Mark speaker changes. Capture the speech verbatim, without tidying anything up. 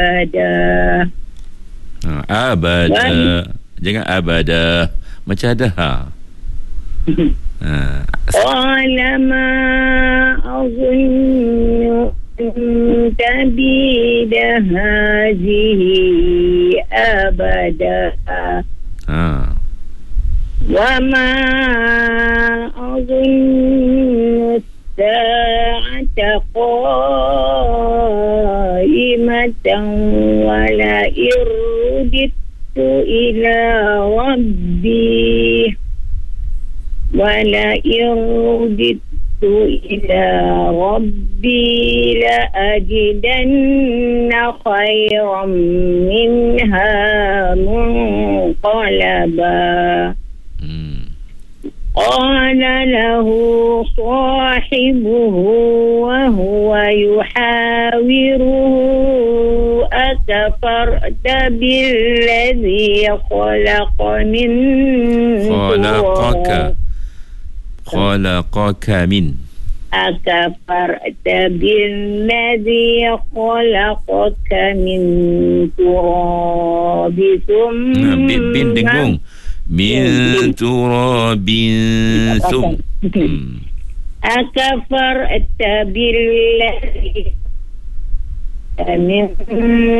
Speaker 1: Ada.
Speaker 2: Ha, abada.
Speaker 1: Baik.
Speaker 2: Jangan abada. Macam ada ha. Ha.
Speaker 1: Qala ma azunnu tabida hazihi abada.
Speaker 2: Ha.
Speaker 1: Wa ma azunnu sa'ata qa'imatan wa la irudittu ila rabbi wa la irudittu ila rabbi la ajidanna khayran minha munqalaba. قال له صاحبه وهو يحاوره أكفرت بالذي خلق من
Speaker 2: خلقك خلقك من
Speaker 1: أكفرت بالذي خلقك من تراب ثم
Speaker 2: bin dengung min turabin thum.
Speaker 1: أكفرت بالذي من